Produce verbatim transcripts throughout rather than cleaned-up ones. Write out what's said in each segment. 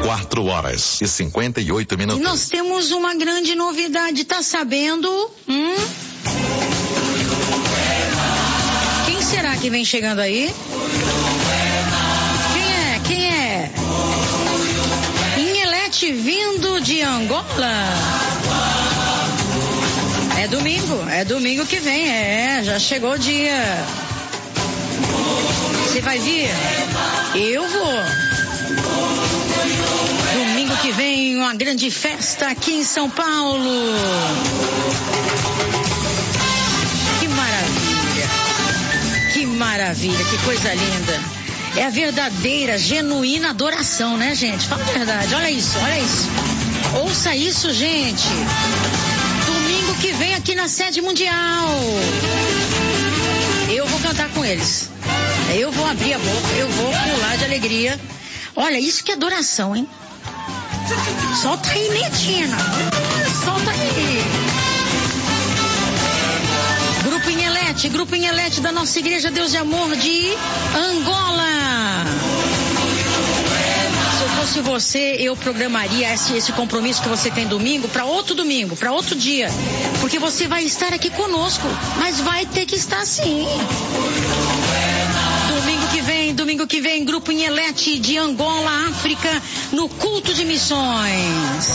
Quatro horas e cinquenta e oito minutos. E nós temos uma grande novidade, tá sabendo? Hum? Quem será que vem chegando aí? Quem é? Quem é? Inhelete vindo de Angola. É domingo, é domingo que vem, é, já chegou o dia. Você vai vir? Eu vou. Domingo que vem, uma grande festa aqui em São Paulo. Que maravilha. Que maravilha, que coisa linda. É a verdadeira, genuína adoração, né, gente? Fala a verdade, olha isso, olha isso. Ouça isso, gente. Domingo que vem aqui na sede mundial. Eu vou cantar com eles. Eu vou abrir a boca, eu vou pular de alegria. Olha, isso que é adoração, hein? Solta aí, Netina. Solta aí. Grupo Inhelete, Grupo Inhelete da nossa Igreja Deus de Amor de Angola. Se eu fosse você, eu programaria esse, esse compromisso que você tem domingo para outro domingo, para outro dia. Porque você vai estar aqui conosco, mas vai ter que estar sim. Domingo que vem, domingo que vem, Grupo Inhelete de Angola, África, no culto de missões.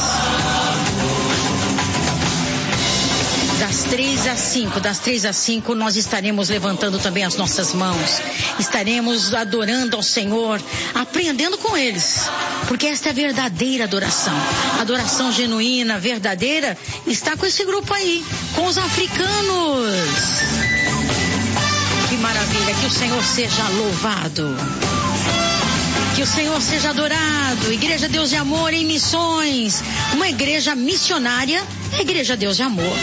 Das três às cinco, das três às cinco, nós estaremos levantando também as nossas mãos. Estaremos adorando ao Senhor, aprendendo com eles. Porque esta é a verdadeira adoração. Adoração genuína, verdadeira, está com esse grupo aí, com os africanos. Que maravilha, que o Senhor seja louvado. Que o Senhor seja adorado. Igreja Deus de Amor em missões. Uma igreja missionária, a Igreja Deus de Amor.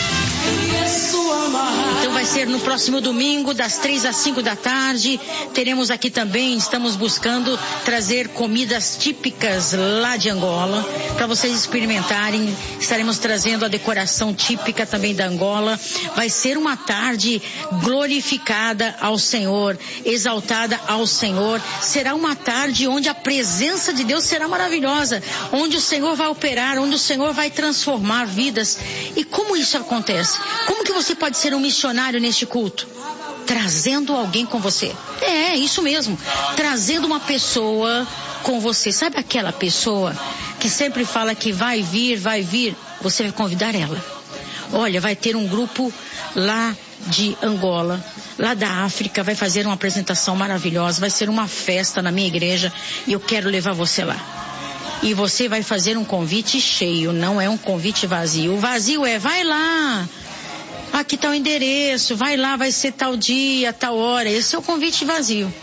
Então vai ser no próximo domingo, das três às cinco da tarde. Teremos aqui também, estamos buscando trazer comidas típicas lá de Angola, para vocês experimentarem. Estaremos trazendo a decoração típica também da Angola. Vai ser uma tarde glorificada ao Senhor, exaltada ao Senhor. Será uma tarde onde a presença de Deus será maravilhosa, onde o Senhor vai operar, onde o Senhor vai transformar vidas. E como isso acontece? Como que você pode ser um missionário neste culto? Trazendo alguém com você. É, isso mesmo. Trazendo uma pessoa com você. Sabe aquela pessoa que sempre fala que vai vir, vai vir? Você vai convidar ela. Olha, vai ter um grupo lá de Angola, lá da África, vai fazer uma apresentação maravilhosa, vai ser uma festa na minha igreja e eu quero levar você lá. E você vai fazer um convite cheio, não é um convite vazio. O vazio é, vai lá, aqui está o endereço, vai lá, vai ser tal dia, tal hora. Esse é o convite vazio.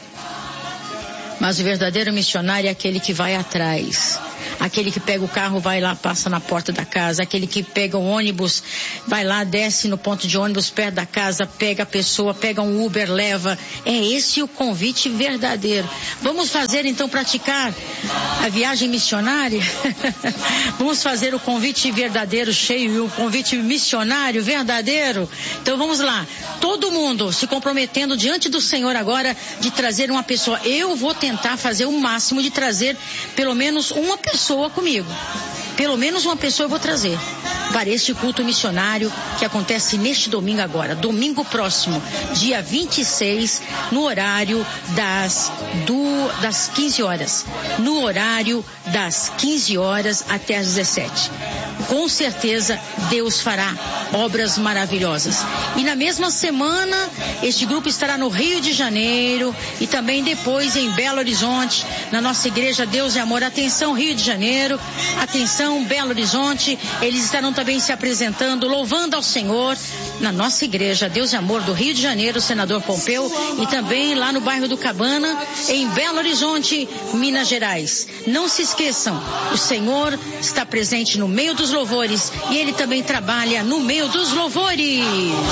Mas o verdadeiro missionário é aquele que vai atrás. Aquele que pega o carro, vai lá, passa na porta da casa. Aquele que pega o ônibus, vai lá, desce no ponto de ônibus perto da casa, pega a pessoa, pega um Uber, leva. É esse o convite verdadeiro. Vamos fazer então, praticar a viagem missionária? Vamos fazer o convite verdadeiro cheio e o convite missionário verdadeiro? Então vamos lá. Todo mundo se comprometendo diante do Senhor agora de trazer uma pessoa. Eu vou tentar fazer o máximo de trazer pelo menos uma pessoa comigo. Pelo menos uma pessoa eu vou trazer para este culto missionário que acontece neste domingo agora, domingo próximo, dia vinte e seis, no horário das, do, das quinze horas. No horário das quinze horas até as dezessete. Com certeza Deus fará obras maravilhosas. E na mesma semana, este grupo estará no Rio de Janeiro e também depois em Belo Horizonte, na nossa igreja Deus de Amor. Atenção, Rio de Janeiro, atenção, Belo Horizonte, eles estarão também se apresentando, louvando ao Senhor, na nossa igreja Deus de Amor do Rio de Janeiro, Senador Pompeu, e também lá no bairro do Cabana, em Belo Horizonte, Minas Gerais. Não se esqueçam, o Senhor está presente no meio dos louvores e Ele também trabalha no meio dos louvores.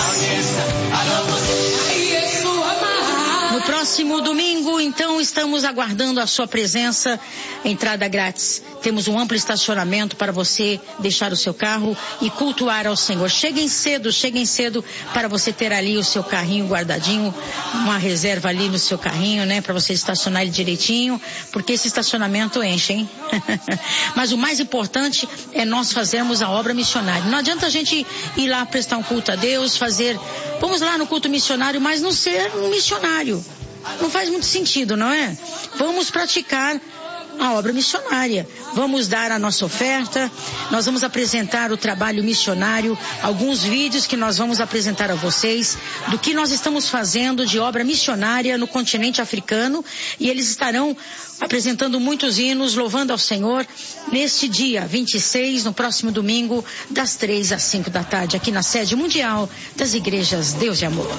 No próximo domingo, então, estamos aguardando a sua presença, entrada grátis. Temos um amplo estacionamento para você deixar o seu carro e cultuar ao Senhor. Cheguem cedo, cheguem cedo para você ter ali o seu carrinho guardadinho, uma reserva ali no seu carrinho, né, para você estacionar ele direitinho, porque esse estacionamento enche, hein? Mas o mais importante é nós fazermos a obra missionária. Não adianta a gente ir lá prestar um culto a Deus, fazer... Vamos lá no culto missionário, mas não ser um missionário. Não faz muito sentido, não é? Vamos praticar a obra missionária. Vamos dar a nossa oferta, nós vamos apresentar o trabalho missionário, alguns vídeos que nós vamos apresentar a vocês do que nós estamos fazendo de obra missionária no continente africano, e eles estarão apresentando muitos hinos, louvando ao Senhor neste dia vinte e seis, no próximo domingo, das três às cinco da tarde, aqui na sede mundial das igrejas Deus de Amor.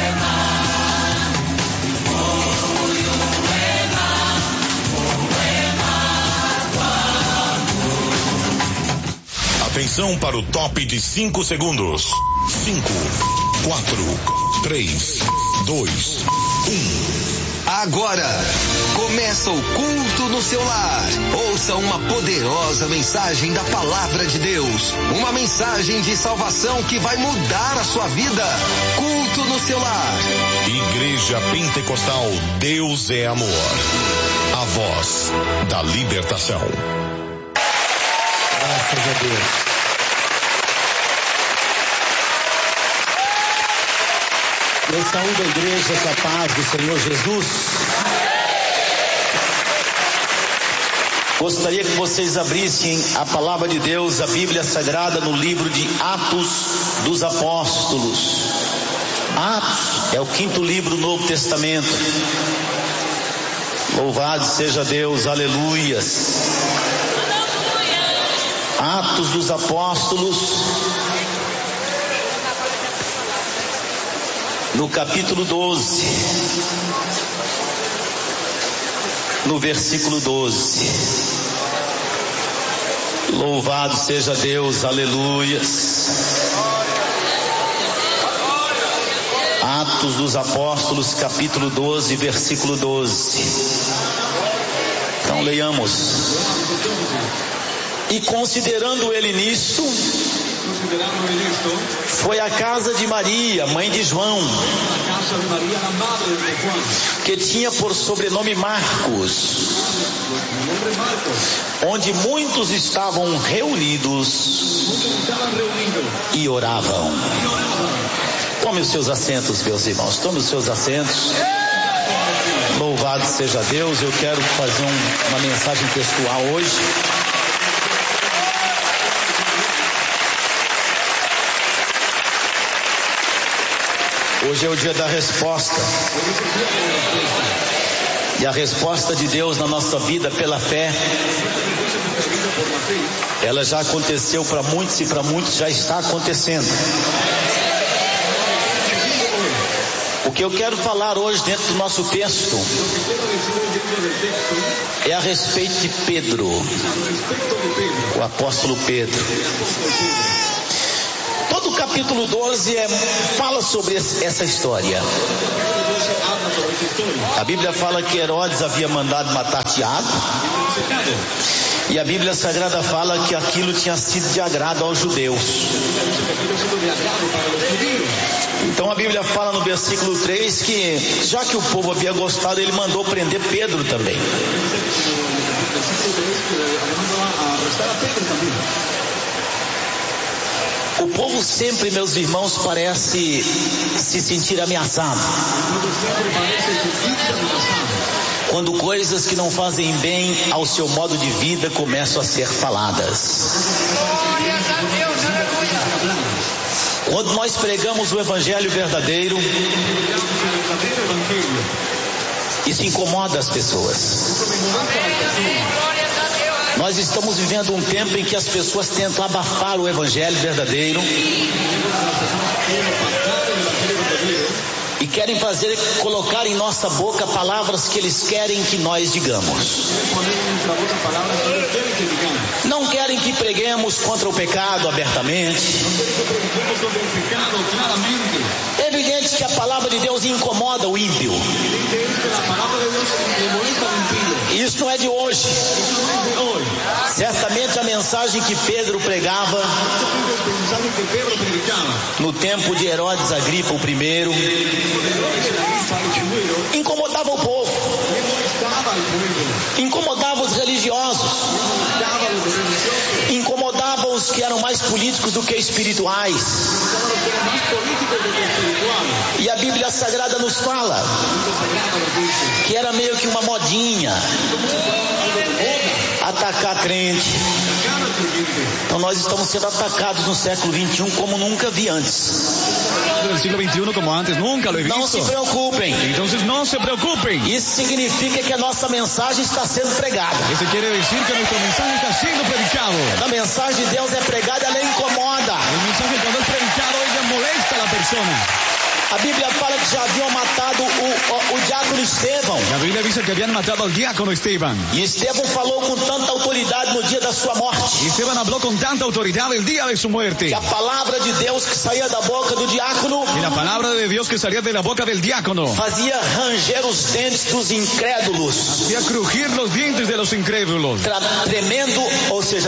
Atenção para o top de cinco segundos. Cinco, quatro, três, dois, um. Agora começa o culto no seu lar. Ouça uma poderosa mensagem da palavra de Deus. Uma mensagem de salvação que vai mudar a sua vida. Culto no seu lar. Igreja Pentecostal Deus é Amor. A voz da libertação. Graças a Deus. Eu saúdo a igreja com a paz do Senhor Jesus. Gostaria que vocês abrissem a palavra de Deus, a Bíblia Sagrada, no livro de Atos dos Apóstolos. Atos é o quinto livro do Novo Testamento. Louvado seja Deus, aleluias. Atos dos Apóstolos, no capítulo doze, no versículo doze. Louvado seja Deus, aleluias. Atos dos Apóstolos, capítulo doze, versículo doze. Então leiamos. E considerando ele nisto, foi à casa de Maria, mãe de João, que tinha por sobrenome Marcos, onde muitos estavam reunidos e oravam. Tome os seus assentos, meus irmãos, tome os seus assentos. Louvado seja Deus. Eu quero fazer um, uma mensagem textual hoje. Hoje é o dia da resposta. E a resposta de Deus na nossa vida pela fé, ela já aconteceu para muitos e para muitos já está acontecendo. O que eu quero falar hoje dentro do nosso texto é a respeito de Pedro, o apóstolo Pedro. Todo o capítulo doze é, fala sobre essa história. A Bíblia fala que Herodes havia mandado matar Tiago, e a Bíblia Sagrada fala que aquilo tinha sido de agrado aos judeus. Então a Bíblia fala no versículo três que, já que o povo havia gostado, ele mandou prender Pedro também. O povo sempre, meus irmãos, parece se sentir ameaçado quando coisas que não fazem bem ao seu modo de vida começam a ser faladas. Quando nós pregamos o evangelho verdadeiro, isso incomoda as pessoas. Nós estamos vivendo um tempo em que as pessoas tentam abafar o evangelho verdadeiro e querem fazer, colocar em nossa boca palavras que eles querem que nós digamos. Não querem que preguemos contra o pecado abertamente. É evidente que a palavra de Deus incomoda o ímpio. Isso não é de hoje. Certamente a mensagem que Pedro pregava no tempo de Herodes Agripa o primeiro incomodava o povo. Incomodava os religiosos. Incomodava os que eram mais políticos do que espirituais. E a Bíblia Sagrada nos fala que era meio que uma modinha atacar crente. Então nós estamos sendo atacados no século vinte e um como nunca vi antes. Del siglo veintiuno como antes nunca lo he visto. Não se preocupem. Entonces no se preocupen. Isso significa que a nossa mensagem está sendo pregada. Eso quiere decir que nuestro mensaje está siendo predicado. A mensagem de Deus é pregada, ela incomoda. El mensaje cuando es predicado, ella molesta a la persona. A Bíblia fala que já haviam matado o, o, o diácono Estevão. La Biblia dice que habían matado al diácono Esteban. E Estevão falou com tanta autoridade no dia da sua morte. Y Esteban habló con tanta autoridad el día de su muerte. Que a palavra de Deus que saía da boca do diácono. Y la palabra de Dios que salía de la boca del diácono. Fazia ranger os dentes dos incrédulos. Hacía crujir los dientes de los incrédulos. Tra- tremendo, ou seja,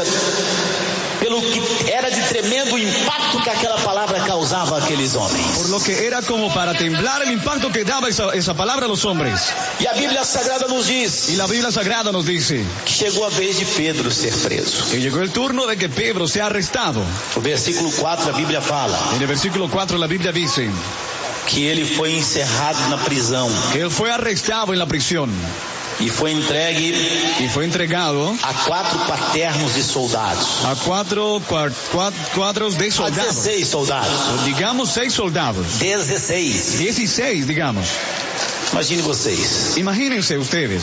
pelo que era de tremendo impacto que aquela palavra causava àqueles homens. Por lo que era como para temblar el impacto que daba esa, esa palabra a los hombres. E a Bíblia Sagrada nos diz. Y la Biblia Sagrada nos dice Que chegou a vez de Pedro ser preso. que llegó el turno de que Pedro sea arrestado. O versículo quatro, a Bíblia fala En el versículo cuatro la Biblia dice que ele foi encerrado na prisão que él fue arrestado en la prisión e foi entregue y fue entregado a quatro quaternos de soldados. a cuatro cua- cua- cuadros de A soldados. dezesseis soldados. O digamos seis soldados. dezesseis. dieciséis, digamos. Imagine vocês. Imagínense ustedes.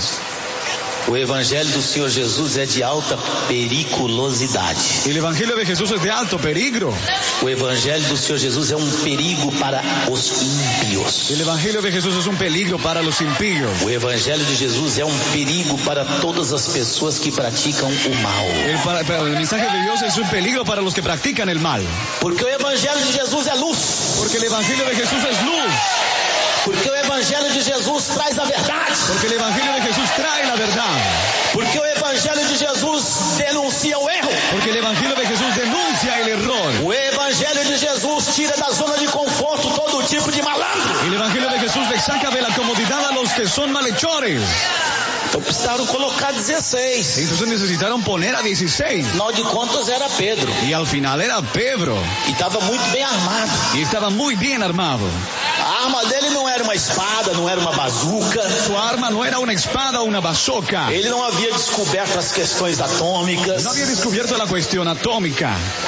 O evangelho do Senhor Jesus é de alta periculosidade. El evangelio de Jesús es de alto peligro. O evangelho do Senhor Jesus é um perigo para os ímpios. El evangelio de Jesús es un peligro para los impíos. O evangelho de Jesus é um perigo para todas as pessoas que praticam o mal. El, para- para- el mensaje de Dios es un peligro para los que practican el mal. Porque o evangelho de Jesus é luz. Porque el evangelio de Jesús es luz. Porque o evangelho de Jesus traz a verdade. Porque el evangelio de Jesús trae la verdad. Porque o evangelho de Jesus denuncia o erro. Porque el evangelio de Jesús denuncia el error. O evangelho de Jesus tira da zona de conforto todo tipo de malandro. El evangelio de Jesús le saca de la comodidad a los que son malhechores. Então precisaram colocar dezesseis. Entonces necesitaron poner a dieciséis. Afinal de contas era Pedro. Y al final era Pedro. E estava muito bem armado. Y estaba muy bien armado. A arma dele não era uma espada, não era uma bazuca. Su arma no era una espada o una bazooka. Ele não havia descoberto as questões atômicas. No había descubierto la cuestión atómica.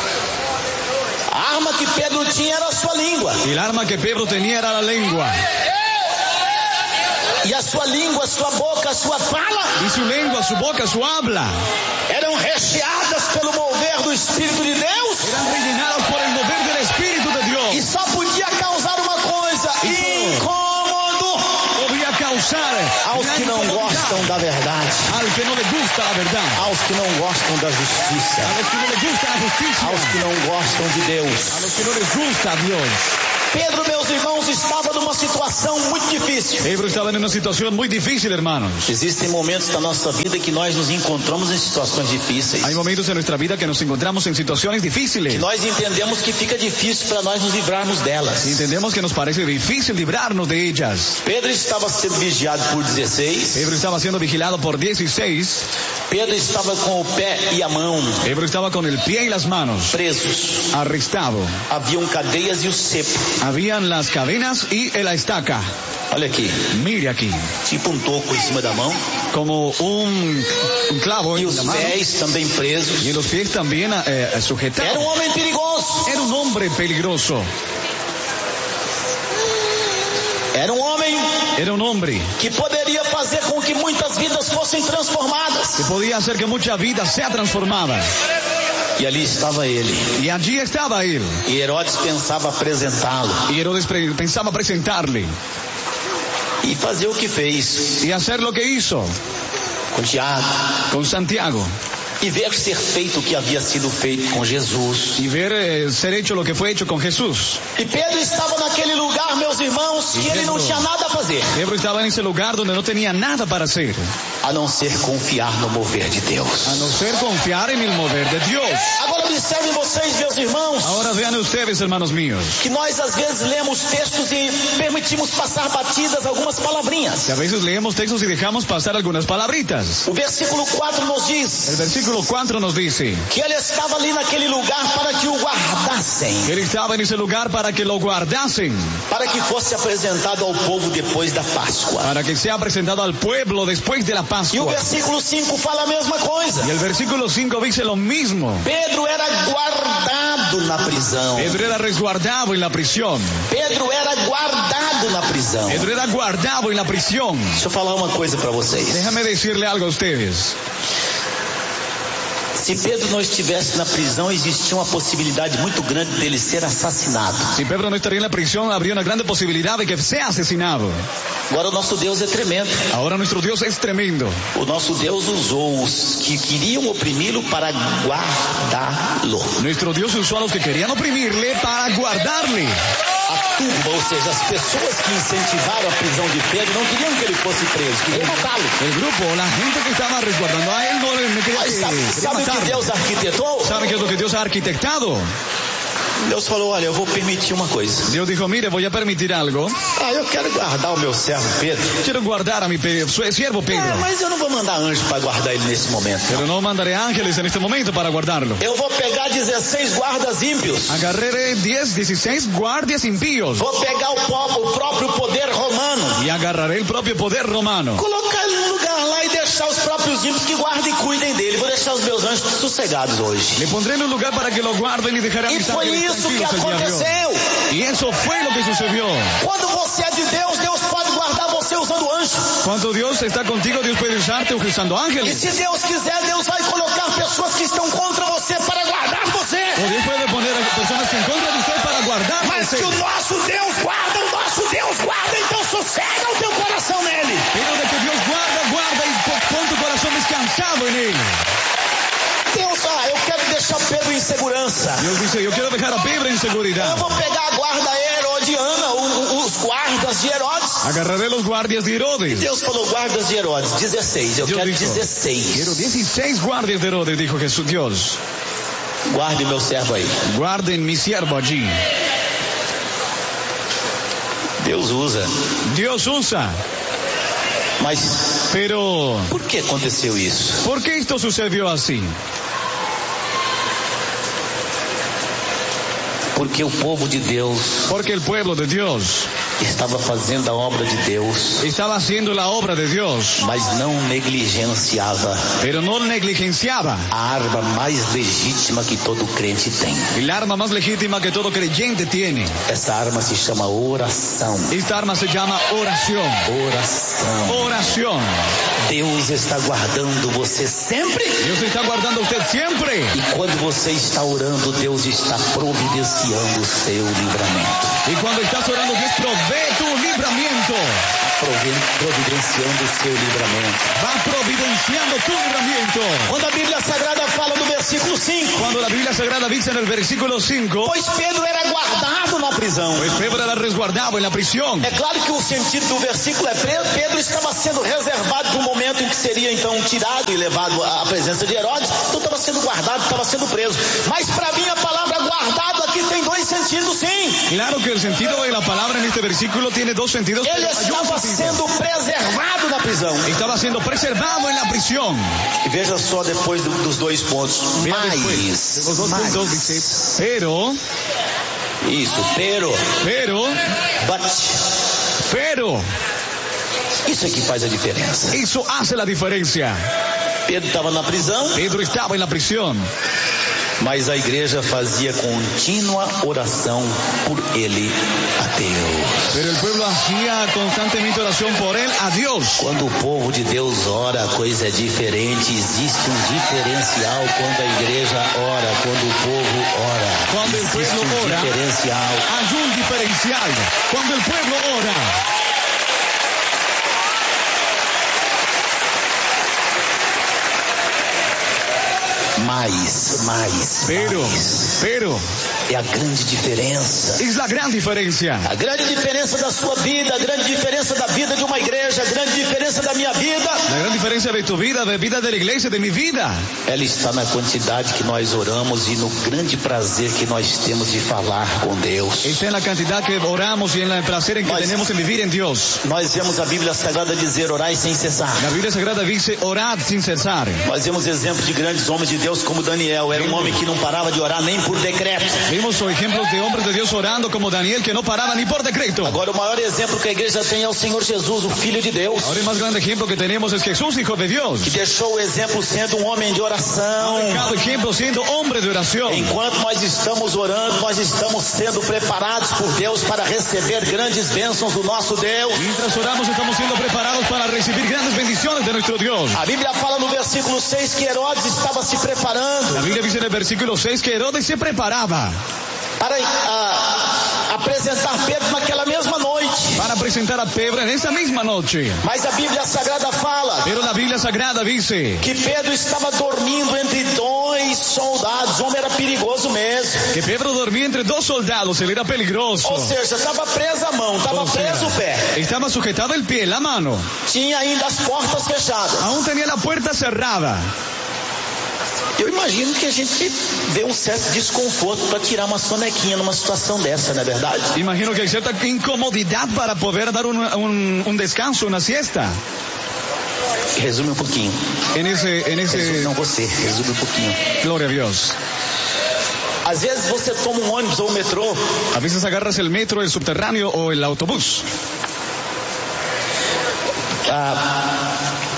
A arma que Pedro tinha era a sua língua. El arma que Pedro tenía era la lengua. E a sua língua, a sua boca, a sua fala Y su lengua, su boca, su habla eram recheadas pelo mover do Espírito de Deus. eran rellenadas por el mover del Espíritu de E Dios. só podia causar uma coisa: incômodo Podía causar aos que não gostam da verdade, al que no le gusta la verdad, aos que não gostam da justiça, a los que no le gusta la justicia, aos que não gostam de Deus. a los que no les gusta a Dios. Pedro, meus irmãos, estava numa situação muito difícil. Pedro estaba en una situación muy difícil, hermanos. Existem momentos da nossa vida que nós nos encontramos em situações difíceis. Hay momentos en nuestra vida que nos encontramos en situaciones Que difíciles. nós entendemos que fica difícil para nós nos livrarmos delas. Y entendemos que nos parece difícil librarnos de ellas. Pedro estava sendo vigiado por dezesseis. Pedro estaba siendo vigilado por dieciséis. Pedro estava com o pé e a mão Pedro estaba con el pie y las manos presos. arrestado. Haviam cadeias e o cepo. Habían las cadenas y la estaca. Olha aqui, Mire aquí, tipo um toco em cima da mão. como un, un clavo E en os la mano. pés também presos. Y los pies también eh, Era um sujetados. homem perigoso. Era un hombre peligroso. Era um homem Era un hombre que poderia fazer com que muitas vidas fossem transformadas. que podía hacer que mucha vida sea transformada. E ali estava ele. Y allí estaba él. E Herodes pensava apresentá-lo. Y Herodes pre- pensaba presentarle E fazer o que fez y hacer lo que hizo com Tiago. con Santiago. E ver ser feito o que havia sido feito com Jesus. Y ver eh, ser hecho lo que fue hecho con Jesús. E Pedro estava naquele lugar, meus irmãos, que ele não tinha nada a fazer. Pedro estaba en ese lugar donde no tenía nada para hacer. a não ser confiar no mover de Deus. A no ser confiar en el mover de Dios. Agora observem vocês, meus irmãos, Ahora vean ustedes, hermanos míos, que nós às vezes lemos textos e permitimos passar batidas algumas palavrinhas. que a veces leemos textos y dejamos pasar algunas palabritas. O versículo quatro nos diz El versículo cuatro nos dice que ele estava ali naquele lugar para que o guardassem, que él estaba en ese lugar para que lo guardasen, para que fosse apresentado ao povo depois da Páscoa. para que sea presentado al pueblo después de la E o Pascua. versículo cinco fala a mesma coisa. Y el versículo cinco dice lo mismo. Pedro era guardado na prisão. Pedro era resguardado en la prisión. Pedro era guardado na prisão. Pedro era guardado en la prisión. Deixa eu falar uma coisa para vocês. Déjame decirle algo a ustedes. Se Pedro não estivesse na prisão, existia uma possibilidade muito grande dele ser assassinado. Si Pedro no estaría en la prisión, habría una grande posibilidad de que sea asesinado. Agora o nosso Deus é tremendo. Ahora nuestro Dios es tremendo. O nosso Deus usou os que queriam oprimi-lo para guardá-lo. Nuestro Dios usó a los que querían oprimirle para guardarle. A turba, ou seja, as pessoas que incentivaram a prisão de Pedro não queriam que ele fosse preso, queriam matá-lo. El grupo, la gente que estaba resguardando a él, no le quería, Mas sabe, quería sabe o que matarlo. Deus arquitetou? ¿Saben qué es lo que Dios ha arquitectado? Deus falou, olha, eu vou permitir uma coisa. Dios dijo, mire, voy a permitir algo. Ah, eu quero guardar o meu servo Pedro. Quiero guardar a mi pe- su- siervo Ah, Pedro. mas eu não vou mandar anjo para guardar ele nesse momento. Pero no mandaré ángeles en este momento para guardarlo. Eu vou pegar dezesseis guardas ímpios. Agarraré diez, dieciséis guardias impíos. Vou pegar o, po- o próprio poder romano. Y agarraré el propio poder romano. Colocar ele num lugar lá e deixar os próprios ímpios que guardem e cuidem dele. Vou deixar os meus anjos sossegados hoje. Le pondré en un lugar para que lo guarden y dejaré a E mis foi ángeles isso que tranquilos el día de hoy. aconteceu. Y eso fue lo que sucedió. Quando você é de Deus, Deus pode guardar você usando anjo. Cuando Dios está contigo, Dios puede usarte usando E ángeles. se Deus quiser, Deus vai colocar pessoas que estão contra você para guardar você. O Dios puede poner a personas en contra de usted para guardar Mas usted. que o nosso Deus guarda, o nosso Deus guarda, então sossega o teu coração nele. Pero de que Dios guarda, guarda y pon tu corazón descansado en él. Deus, ah, eu quero deixar Pedro em segurança. Dios dice, yo quiero dejar a Pedro en Eu seguridad. vou pegar a guarda herodiana, o- o- os guardas de Herodes. Agarraré los guardias de Herodes. Deus falou guardas de Herodes, dezesseis. Eu Dios quero dijo, dezesseis. quiero dieciséis guardias de Herodes, dijo Jesús, Dios. Guarde meu servo aí. Guarden mi siervo allí. Deus usa. Dios usa. Mas Pero, por que aconteceu isso? ¿por qué esto sucedió así? Porque o povo de Deus Porque el pueblo de Dios estava fazendo a obra de Deus, estaba haciendo la obra de Dios, mas não negligenciava pero no negligenciaba a arma mais legítima que todo crente tem. el arma más legítima que todo creyente tiene. Essa arma se chama oração. Esta arma se llama oración. Oração. Oración. Deus está guardando você sempre. Dios está guardando a usted siempre. E quando você está orando, Deus está providenciando o seu livramento. Y cuando estás orando, Dios provee tu libramiento. Provi- Providenciando o seu livramento. Va providenciando tu libramiento. Quando a Bíblia Sagrada fala no versículo cinco, Cuando la Biblia Sagrada dice en el versículo cinco, pois Pedro era guardado na prisão. pues Pedro era resguardado en la prisión. É claro que o sentido do versículo é Pedro, Pedro estava sendo reservado para um momento em que seria então tirado e levado à presença de Herodes, então estava sendo guardado, estava sendo preso. Mas para mim a palavra guardado aqui tem dois sentidos, sim. Claro que el sentido de la palabra en este versículo tiene dos sentidos. Ele pero hay un estava sentido. sendo preservado na prisão. Estaba siendo preservado en la prisión. E veja só depois do- dos dois pontos. Mira Mais, después, los dos mais. puntos dice, pero, Isso, pero, pero, but. pero, Isso é que faz a diferença. eso hace la diferencia. Pedro estava na prisão, Pedro estaba en la prisión, mas a igreja fazia contínua oração por ele a Deus. pero el pueblo hacía constantemente oración por él a Dios. Quando o povo de Deus ora, a coisa é diferente. Existe um diferencial quando a igreja ora, quando o povo ora. Quando o Existe povo um ora. diferencial. Hay un diferencial. Cuando el pueblo ora, mais, mais, Pero, mais. pero, É a grande diferença. es la gran diferencia. A grande diferença da sua vida, a grande diferença da vida de uma igreja, a grande diferença da minha vida. La gran diferencia de tu vida, de vida de la iglesia, de mi vida. Ela está na quantidade que nós oramos e no grande prazer que nós temos de falar com Deus. Está en la cantidad que oramos y en el placer en que Nós- tenemos en vivir en Dios. Nós vemos a Bíblia Sagrada dizer orai sem cessar. La Biblia Sagrada dice, orad sin cesar. Nós vemos exemplos de grandes homens de Deus como Daniel. Era um homem que não parava de orar nem por decreto. Vimos ejemplos de hombres de Dios orando como Daniel, que no paraba ni por decreto. Agora o maior exemplo que a igreja tem é o Senhor Jesus, o Filho de Deus, Ahora el más grande ejemplo que tenemos es Jesús, Hijo de Dios. que deixou o exemplo sendo um homem de oração. Cada ejemplo siendo hombre de oración. Enquanto nós estamos orando, nós estamos sendo preparados por Deus para receber grandes bênçãos do nosso Deus. Mientras oramos estamos siendo preparados para recibir grandes bendiciones de nuestro Dios. A Bíblia fala no versículo seis que Herodes estava se preparando La Biblia dice en el versículo seis que Herodes se preparaba para ah, apresentar Pedro naquela mesma noite. para presentar a Pedro en esa misma noche. Mas a Bíblia Sagrada fala Pero la Biblia Sagrada dice que Pedro estava dormindo entre dois soldados. O homem era perigoso mesmo. que Pedro dormía entre dos soldados, él era peligroso. Ou seja, estava presa a mão, estava O sea, preso o pé. estaba sujetado el pie, la mano. Tinha ainda as portas fechadas. Aún tenía la puerta cerrada. Eu imagino que a gente vê um certo desconforto para tirar uma sonequinha numa situação dessa, não é verdade? Imagino que hay cierta incomodidad para poder dar un, un, un descanso, una siesta. Resume um pouquinho. En ese, en Resume, ese, não você, resume um pouquinho. gloria a Dios. Às vezes você toma um ônibus ou um metrô A veces agarras el metro, el subterráneo o el autobús. ah,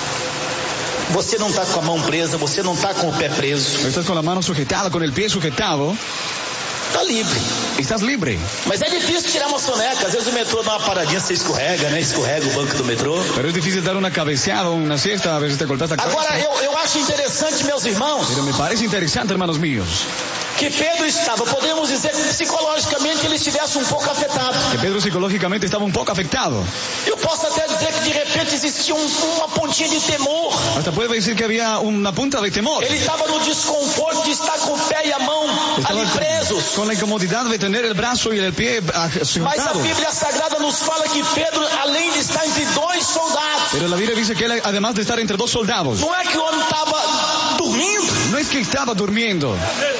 você não está com a mão presa, você não está com o pé preso, Estás con la mano sujetada, con el pie sujetado. está livre. Estás libre. Mas é difícil tirar uma soneca. Às vezes o metrô dá uma paradinha, você escorrega, né? Escorrega o banco do metrô. Pero es difícil dar una cabeceada o una siesta, a veces te golpeas la cabeza. Agora, eu, eu acho interessante, meus irmãos, Pero me parece interesante, hermanos míos, que Pedro estava, podemos dizer que psicologicamente ele estivesse um pouco afetado. que Pedro psicológicamente estaba un poco afectado. Eu posso até dizer que de repente existia um, uma pontinha de temor. Hasta puede decir que había una punta de temor. Ele estava no desconforto de estar com o pé e a mão Estaba ali presos. con la incomodidad de tener el brazo y el pie ah, Mas a sujetados. Bíblia Sagrada nos fala que Pedro, além de estar entre dois soldados, Pero la Biblia dice que él, además de estar entre dos soldados, não é que o homem estava dormindo. no es que estaba durmiendo.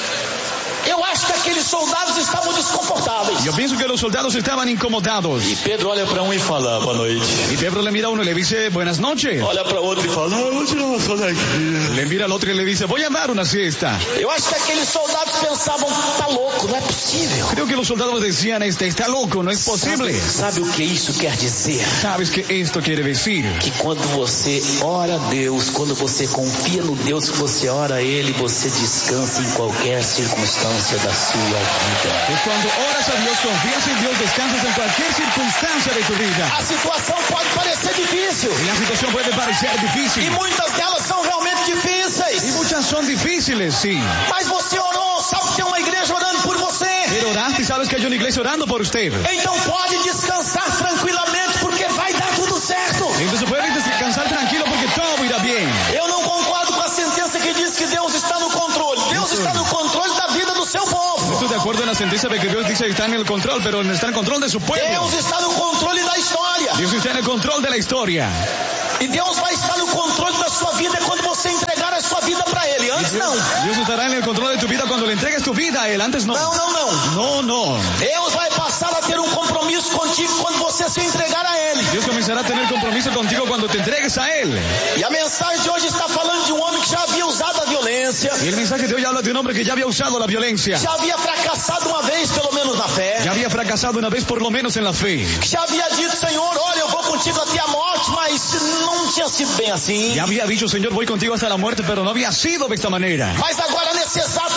Eu acho que aqueles soldados estavam desconfortáveis. Yo pienso que los soldados estaban incomodados. E Pedro olha para um e fala, boa noite. Y Pedro le mira a uno y le dice, buenas noches. Olha para outro e fala, não, eu vou tirar uma sonequinha. Le mira al otro y le dice, voy a dar una siesta. Eu acho que aqueles soldados pensavam, tá louco, não é possível. Creo que los soldados decían, este está loco, no es posible. Sabe, sabe o que isso quer dizer? ¿Sabes qué esto quiere decir? Que quando você ora a Deus, quando você confia no Deus que você ora a Ele, você descansa em qualquer circunstância da sua vida. Que cuando oras a Dios, confías en Dios, descansas en cualquier circunstancia de tu vida. A situação pode parecer difícil, Y la situación puede parecer e difícil. muitas delas são realmente Y difíceis. muchas son difíciles, sí. Mas você orou, sabe que tem uma igreja orando por você. Pero oraste y sabes que hay una iglesia orando por usted. Então pode descansar tranquilamente, porque vai dar tudo certo. Entonces puede descansar tranquilo porque todo irá bien. Eu não concordo com a sentença que diz que Deus está no controle. Deus está no controle da vida do seu No povo. estoy de acuerdo en la sentencia de que Dios dice que está en el control, pero está en el control de su pueblo. Deus está no controle da história. Dios está en el control de la historia. E Deus vai estar no controle da sua vida quando você entregar a sua vida para Ele. Antes não. Dios estará en el control de tu vida cuando le entregues tu vida a Él. Antes no. Não, não, não. No, no. Deus vai passar a ter um compromisso contigo quando você se entregar a Ele. Dios comenzará a tener compromiso contigo cuando te entregues a Él. E a mensagem de hoje está falando de um homem que já havia usado a violência, Y el mensaje de hoy habla de un hombre que ya había usado la violencia. já havia fracassado uma vez, pelo menos na fé, Ya había fracasado una vez por lo menos en la fe. que já havia dito, Senhor, olha, eu vou contigo até a morte, mas não tinha sido bem assim. Ya había dicho, Señor, voy contigo hasta la muerte, pero no había sido de esta manera. Mas agora, nesse exato